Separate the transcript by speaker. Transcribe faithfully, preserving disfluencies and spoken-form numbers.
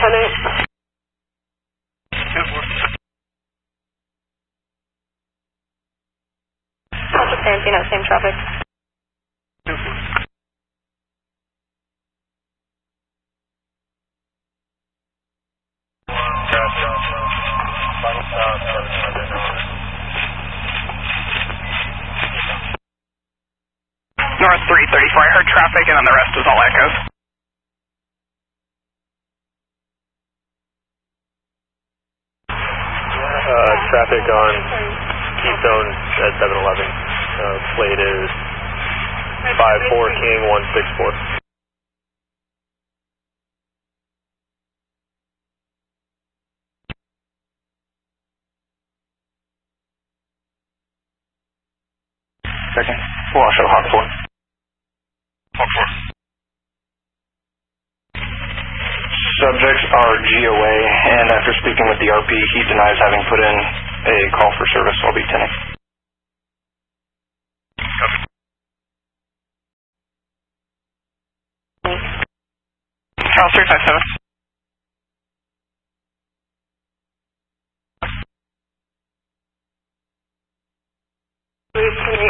Speaker 1: on it. Also Santino, same traffic.
Speaker 2: North three thirty-four, I heard traffic and then the rest is all echoes.
Speaker 3: Uh, traffic on Keystone at seven eleven. Uh, plate is five four King one six four.
Speaker 2: Second, we'll also Hawk four. Hawk four. Subjects are G O A, and after speaking with the R P, he denies having put in a call for service. I'll be ten. Charles three five seven.
Speaker 1: Can you